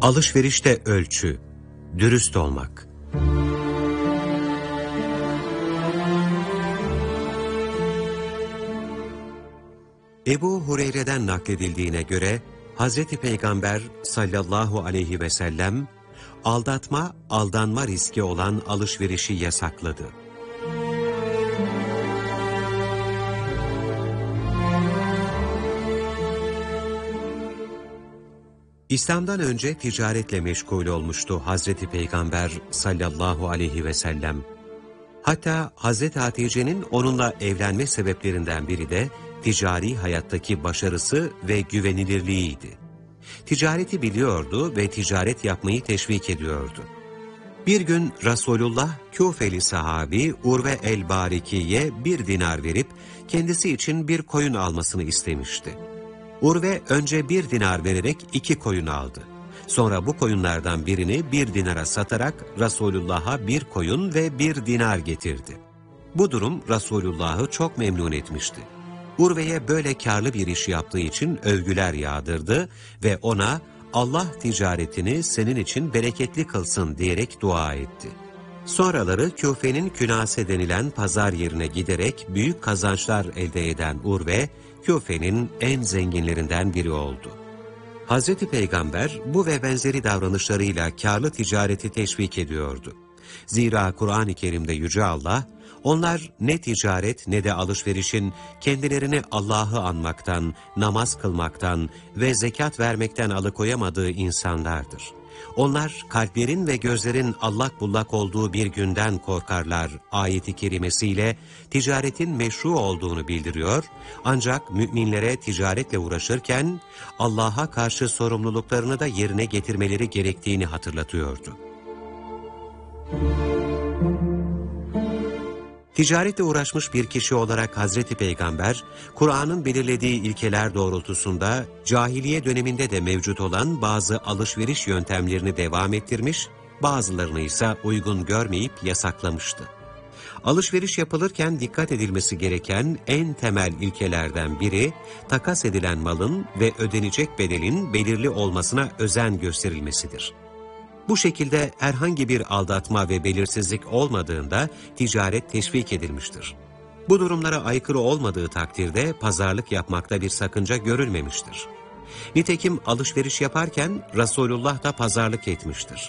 Alışverişte ölçü, dürüst olmak. Ebu Hureyre'den nakledildiğine göre Hazreti Peygamber sallallahu aleyhi ve sellem aldatma, aldanma riski olan alışverişi yasakladı. İslam'dan önce ticaretle meşgul olmuştu Hazreti Peygamber sallallahu aleyhi ve sellem. Hatta Hazreti Hatice'nin onunla evlenme sebeplerinden biri de ticari hayattaki başarısı ve güvenilirliğiydi. Ticareti biliyordu ve ticaret yapmayı teşvik ediyordu. Bir gün Resulullah Küfeli sahabi Urve el-Bariki'ye 1 dinar verip kendisi için bir koyun almasını istemişti. Urve önce 1 dinar vererek 2 koyun aldı. Sonra bu koyunlardan birini 1 dinara satarak Resulullah'a 1 koyun ve 1 dinar getirdi. Bu durum Resulullah'ı çok memnun etmişti. Urve'ye böyle karlı bir iş yaptığı için övgüler yağdırdı ve ona Allah ticaretini senin için bereketli kılsın diyerek dua etti. Sonraları Küfe'nin Künase denilen pazar yerine giderek büyük kazançlar elde eden Urve, Küfe'nin en zenginlerinden biri oldu. Hazreti Peygamber bu ve benzeri davranışlarıyla karlı ticareti teşvik ediyordu. Zira Kur'an-ı Kerim'de Yüce Allah, onlar ne ticaret ne de alışverişin kendilerini Allah'ı anmaktan, namaz kılmaktan ve zekat vermekten alıkoyamadığı insanlardır. Onlar kalplerin ve gözlerin allak bullak olduğu bir günden korkarlar ayeti kerimesiyle ticaretin meşru olduğunu bildiriyor, ancak müminlere ticaretle uğraşırken Allah'a karşı sorumluluklarını da yerine getirmeleri gerektiğini hatırlatıyordu. Ticaretle uğraşmış bir kişi olarak Hazreti Peygamber, Kur'an'ın belirlediği ilkeler doğrultusunda cahiliye döneminde de mevcut olan bazı alışveriş yöntemlerini devam ettirmiş, bazılarını ise uygun görmeyip yasaklamıştı. Alışveriş yapılırken dikkat edilmesi gereken en temel ilkelerden biri, takas edilen malın ve ödenecek bedelin belirli olmasına özen gösterilmesidir. Bu şekilde herhangi bir aldatma ve belirsizlik olmadığında ticaret teşvik edilmiştir. Bu durumlara aykırı olmadığı takdirde pazarlık yapmakta bir sakınca görülmemiştir. Nitekim alışveriş yaparken Resulullah da pazarlık etmiştir.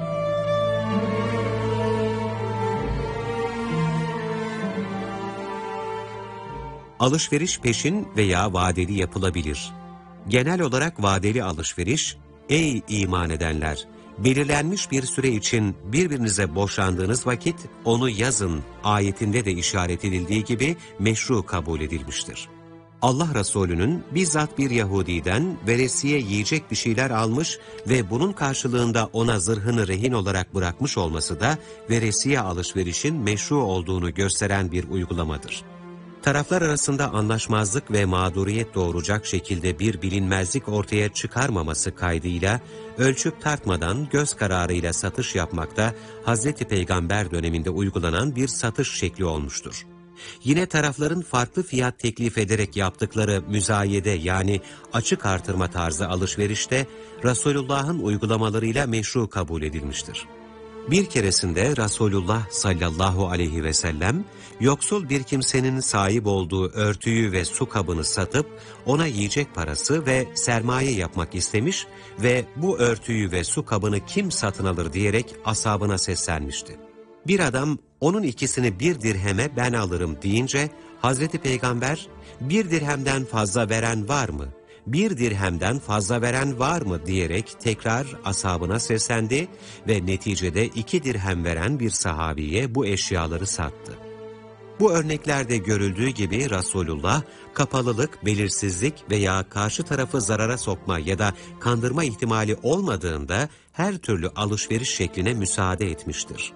Alışveriş peşin veya vadeli yapılabilir. Genel olarak vadeli alışveriş, ey iman edenler! Belirlenmiş bir süre için birbirinize boşandığınız vakit onu yazın ayetinde de işaret edildiği gibi meşru kabul edilmiştir. Allah Resulü'nün bizzat bir Yahudi'den veresiye yiyecek bir şeyler almış ve bunun karşılığında ona zırhını rehin olarak bırakmış olması da veresiye alışverişin meşru olduğunu gösteren bir uygulamadır. Taraflar arasında anlaşmazlık ve mağduriyet doğuracak şekilde bir bilinmezlik ortaya çıkarmaması kaydıyla ölçüp tartmadan göz kararıyla satış yapmakta Hazreti Peygamber döneminde uygulanan bir satış şekli olmuştur. Yine tarafların farklı fiyat teklif ederek yaptıkları müzayede yani açık artırma tarzı alışverişte Resulullah'ın uygulamalarıyla meşru kabul edilmiştir. Bir keresinde Resulullah sallallahu aleyhi ve sellem, yoksul bir kimsenin sahip olduğu örtüyü ve su kabını satıp ona yiyecek parası ve sermaye yapmak istemiş ve bu örtüyü ve su kabını kim satın alır diyerek ashabına seslenmişti. Bir adam onun ikisini 1 dirheme ben alırım deyince Hazreti Peygamber 1 dirhemden fazla veren var mı? 1 dirhemden fazla veren var mı diyerek tekrar ashabına seslendi ve neticede 2 dirhem veren bir sahabiye bu eşyaları sattı. Bu örneklerde görüldüğü gibi Resulullah kapalılık, belirsizlik veya karşı tarafı zarara sokma ya da kandırma ihtimali olmadığında her türlü alışveriş şekline müsaade etmiştir.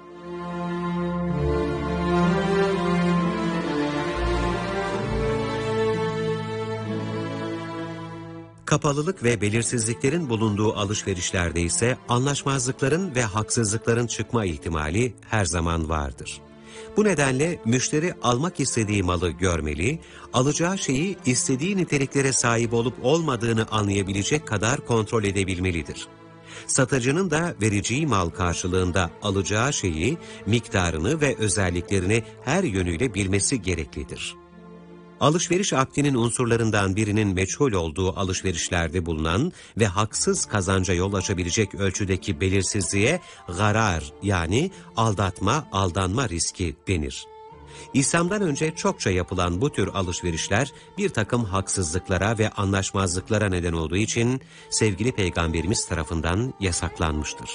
Kapalılık ve belirsizliklerin bulunduğu alışverişlerde ise anlaşmazlıkların ve haksızlıkların çıkma ihtimali her zaman vardır. Bu nedenle müşteri almak istediği malı görmeli, alacağı şeyi istediği niteliklere sahip olup olmadığını anlayabilecek kadar kontrol edebilmelidir. Satıcının da vereceği mal karşılığında alacağı şeyi, miktarını ve özelliklerini her yönüyle bilmesi gereklidir. Alışveriş akdinin unsurlarından birinin meçhul olduğu alışverişlerde bulunan ve haksız kazanca yol açabilecek ölçüdeki belirsizliğe garar yani aldatma, aldanma riski denir. İslam'dan önce çokça yapılan bu tür alışverişler bir takım haksızlıklara ve anlaşmazlıklara neden olduğu için sevgili Peygamberimiz tarafından yasaklanmıştır.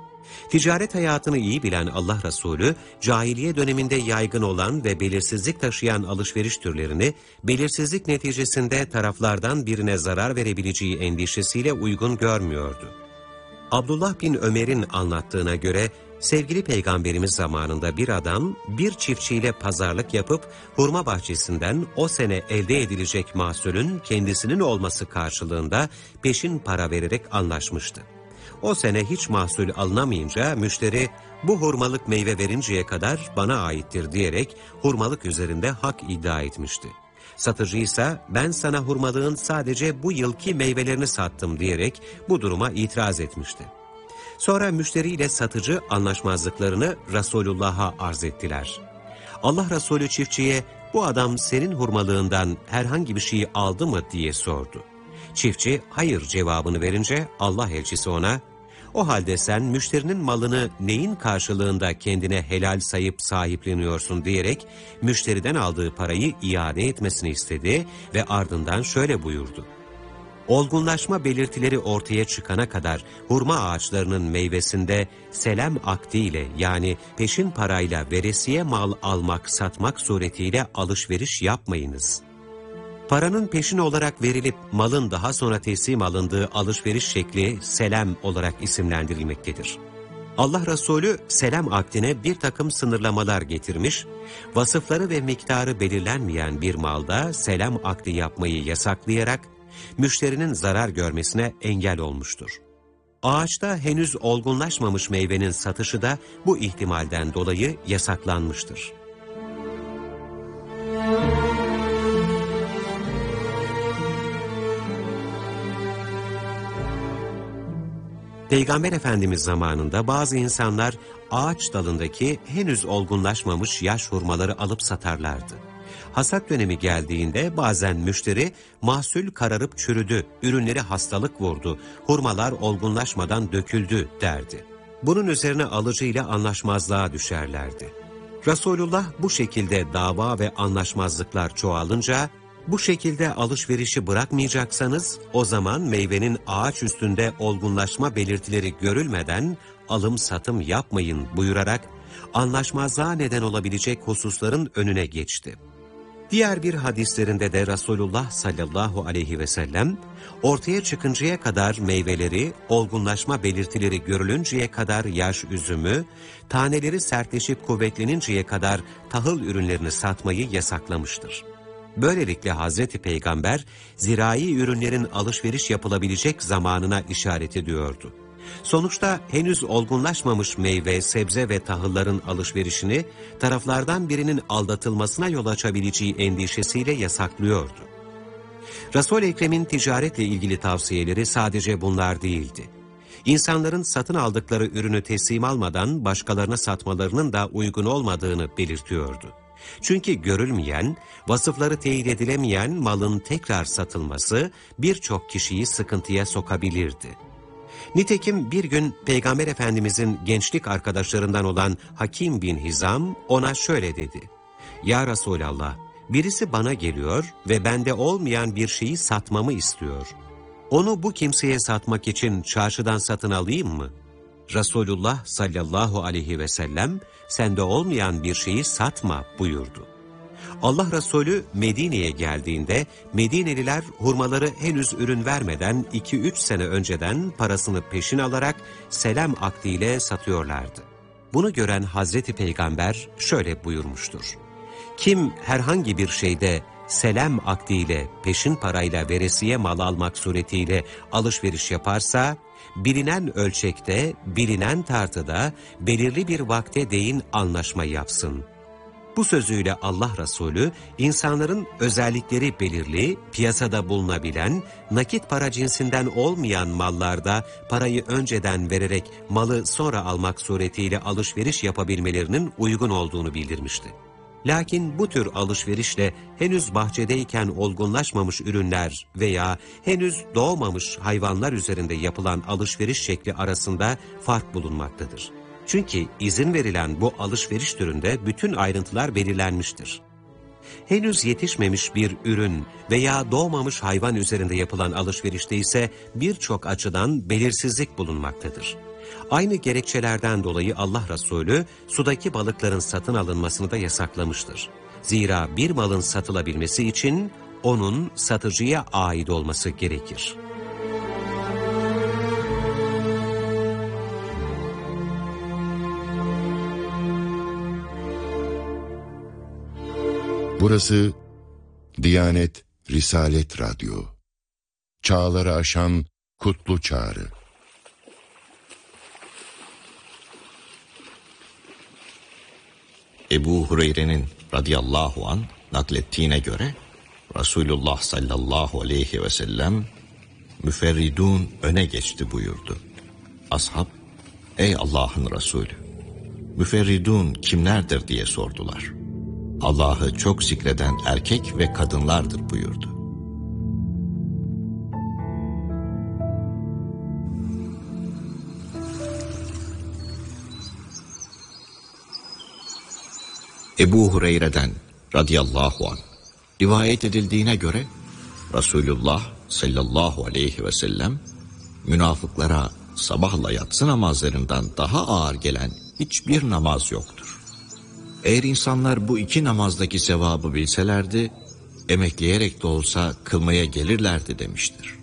Ticaret hayatını iyi bilen Allah Resulü, cahiliye döneminde yaygın olan ve belirsizlik taşıyan alışveriş türlerini, belirsizlik neticesinde taraflardan birine zarar verebileceği endişesiyle uygun görmüyordu. Abdullah bin Ömer'in anlattığına göre, sevgili Peygamberimiz zamanında bir adam, bir çiftçiyle pazarlık yapıp, hurma bahçesinden o sene elde edilecek mahsulün kendisinin olması karşılığında peşin para vererek anlaşmıştı. O sene hiç mahsul alınamayınca müşteri bu hurmalık meyve verinceye kadar bana aittir diyerek hurmalık üzerinde hak iddia etmişti. Satıcı ise ben sana hurmalığın sadece bu yılki meyvelerini sattım diyerek bu duruma itiraz etmişti. Sonra müşteriyle satıcı anlaşmazlıklarını Resulullah'a arz ettiler. Allah Resulü çiftçiye bu adam senin hurmalığından herhangi bir şeyi aldı mı diye sordu. Çiftçi hayır cevabını verince Allah elçisi ona, o halde sen müşterinin malını neyin karşılığında kendine helal sayıp sahipleniyorsun diyerek müşteriden aldığı parayı iade etmesini istedi ve ardından şöyle buyurdu. Olgunlaşma belirtileri ortaya çıkana kadar hurma ağaçlarının meyvesinde selam akdiyle yani peşin parayla veresiye mal almak satmak suretiyle alışveriş yapmayınız. Paranın peşin olarak verilip malın daha sonra teslim alındığı alışveriş şekli selam olarak isimlendirilmektedir. Allah Resulü selam akdine bir takım sınırlamalar getirmiş, vasıfları ve miktarı belirlenmeyen bir malda selam akdi yapmayı yasaklayarak müşterinin zarar görmesine engel olmuştur. Ağaçta henüz olgunlaşmamış meyvenin satışı da bu ihtimalden dolayı yasaklanmıştır. Peygamber Efendimiz zamanında bazı insanlar ağaç dalındaki henüz olgunlaşmamış yaş hurmaları alıp satarlardı. Hasat dönemi geldiğinde bazen müşteri mahsul kararıp çürüdü, ürünleri hastalık vurdu, hurmalar olgunlaşmadan döküldü derdi. Bunun üzerine alıcı ile anlaşmazlığa düşerlerdi. Resulullah bu şekilde dava ve anlaşmazlıklar çoğalınca, bu şekilde alışverişi bırakmayacaksanız o zaman meyvenin ağaç üstünde olgunlaşma belirtileri görülmeden alım satım yapmayın buyurarak anlaşmazlığa neden olabilecek hususların önüne geçti. Diğer bir hadislerinde de Resulullah sallallahu aleyhi ve sellem ortaya çıkıncaya kadar meyveleri, olgunlaşma belirtileri görülünceye kadar yaş üzümü, taneleri sertleşip kuvvetleninceye kadar tahıl ürünlerini satmayı yasaklamıştır. Böylelikle Hazreti Peygamber zirai ürünlerin alışveriş yapılabilecek zamanına işaret ediyordu. Sonuçta henüz olgunlaşmamış meyve, sebze ve tahılların alışverişini taraflardan birinin aldatılmasına yol açabileceği endişesiyle yasaklıyordu. Resul-i Ekrem'in ticaretle ilgili tavsiyeleri sadece bunlar değildi. İnsanların satın aldıkları ürünü teslim almadan başkalarına satmalarının da uygun olmadığını belirtiyordu. Çünkü görülmeyen, vasıfları teyit edilemeyen malın tekrar satılması birçok kişiyi sıkıntıya sokabilirdi. Nitekim bir gün Peygamber Efendimizin gençlik arkadaşlarından olan Hakim bin Hizam ona şöyle dedi. Ya Resulallah, birisi bana geliyor ve bende olmayan bir şeyi satmamı istiyor. Onu bu kimseye satmak için çarşıdan satın alayım mı? Resulullah sallallahu aleyhi ve sellem, sende olmayan bir şeyi satma buyurdu. Allah Resulü Medine'ye geldiğinde Medineliler hurmaları henüz ürün vermeden 2-3 sene önceden parasını peşin alarak selam akdiyle satıyorlardı. Bunu gören Hazreti Peygamber şöyle buyurmuştur. Kim herhangi bir şeyde selam akdiyle peşin parayla veresiye mal almak suretiyle alışveriş yaparsa, bilinen ölçekte, bilinen tartıda belirli bir vakte değin anlaşma yapsın. Bu sözüyle Allah Resulü, insanların özellikleri belirli, piyasada bulunabilen, nakit para cinsinden olmayan mallarda parayı önceden vererek malı sonra almak suretiyle alışveriş yapabilmelerinin uygun olduğunu bildirmişti. Lakin bu tür alışverişle henüz bahçedeyken olgunlaşmamış ürünler veya henüz doğmamış hayvanlar üzerinde yapılan alışveriş şekli arasında fark bulunmaktadır. Çünkü izin verilen bu alışveriş türünde bütün ayrıntılar belirlenmiştir. Henüz yetişmemiş bir ürün veya doğmamış hayvan üzerinde yapılan alışverişte ise birçok açıdan belirsizlik bulunmaktadır. Aynı gerekçelerden dolayı Allah Resulü sudaki balıkların satın alınmasını da yasaklamıştır. Zira bir malın satılabilmesi için onun satıcıya ait olması gerekir. Burası Diyanet Risalet Radyo. Çağları aşan kutlu çağrı. Ebu Hureyre'nin radıyallahu an naklettiğine göre Resulullah sallallahu aleyhi ve sellem müferridun öne geçti buyurdu. Ashab, ey Allah'ın Resulü, müferridun kimlerdir diye sordular. Allah'ı çok zikreden erkek ve kadınlardır buyurdu. Ebu Hureyre'den radıyallahu anh rivayet edildiğine göre Resulullah sallallahu aleyhi ve sellem münafıklara sabahla yatsı namazlarından daha ağır gelen hiçbir namaz yoktur. Eğer insanlar bu iki namazdaki sevabı bilselerdi, emekleyerek de olsa kılmaya gelirlerdi demiştir.